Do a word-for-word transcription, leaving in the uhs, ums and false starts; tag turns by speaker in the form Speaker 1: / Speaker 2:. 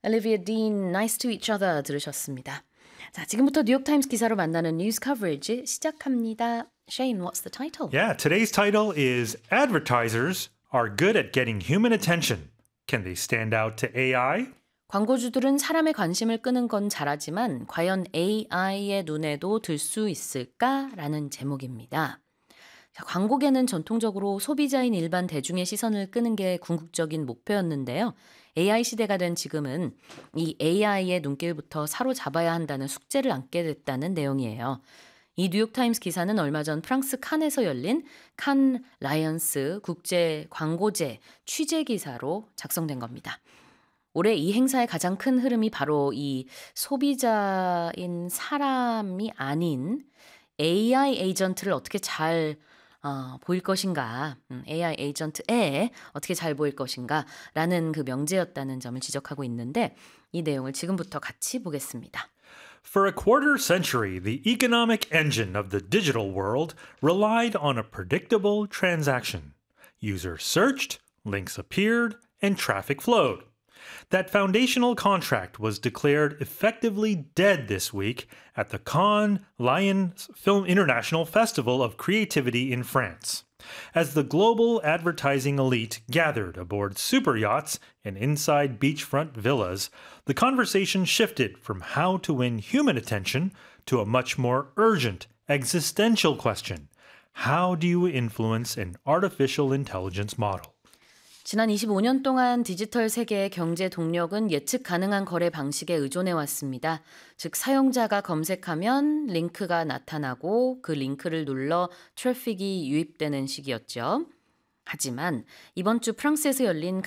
Speaker 1: Olivia Dean, Nice to Each Other 들으셨습니다. 자, 지금부터 뉴욕타임스 기사로 만나는 뉴스 커버리지 시작합니다. Shane, what's the title?
Speaker 2: Yeah, today's title is Advertisers are good at getting human attention. Can they stand out to A I?
Speaker 1: 광고주들은 사람의 관심을 끄는 건 잘하지만 과연 에이아이의 눈에도 들 수 있을까라는 제목입니다. 자, 광고계는 전통적으로 소비자인 일반 대중의 시선을 끄는 게 궁극적인 목표였는데요. 에이아이 시대가 된 지금은 이 에이아이의 눈길부터 사로잡아야 한다는 숙제를 안게 됐다는 내용이에요. 이 뉴욕타임스 기사는 얼마 전 프랑스 칸에서 열린 칸 라이언스 국제 광고제 취재 기사로 작성된 겁니다. 올해 이 행사의 가장 큰 흐름이 바로 이 소비자인 사람이 아닌 에이아이 에이전트를 어떻게 잘 어, 보일 것인가, 음, 에이아이 에이전트에 어떻게 잘 보일 것인가 라는 그 명제였다는 점을 지적하고 있는데 이 내용을 지금부터 같이 보겠습니다.
Speaker 2: For a quarter century, the economic engine of the digital world relied on a predictable transaction. Users searched, links appeared, and traffic flowed. That foundational contract was declared effectively dead this week at the Cannes Lions Film International Festival of Creativity in France, as the global advertising elite gathered aboard super yachts and inside beachfront villas. The conversation shifted from how to win human attention to a much more urgent, existential question. How do you influence an artificial intelligence model?
Speaker 1: 지난 이십오 년 동안 디지털 세계의 경제 동력은 예측 가능한 거래 방식에 의존해 왔습니다. 즉 사용자가 검색하면 링크가 나타나고 그 링크를 눌러 트래픽이 유입되는 시기였죠. 하지만 이번 주 프랑스에서 열린